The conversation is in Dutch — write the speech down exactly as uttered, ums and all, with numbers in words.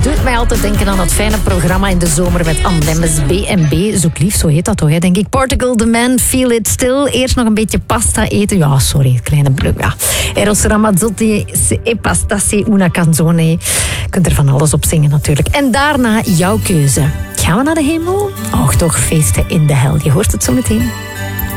doet mij altijd denken aan dat fijne programma in de zomer met Anne Lemmens, B en B. Zoek lief, zo heet dat toch, hè, denk ik. Portugal The Man, Feel It Still. Eerst nog een beetje pasta eten. Ja, sorry, kleine brug. Ja. Eros Ramazzotti, e pasta, se una canzone. Je kunt er van alles op zingen natuurlijk. En daarna jouw keuze. Gaan we naar de hemel? Och, toch feesten in de hel. Je hoort het zo meteen.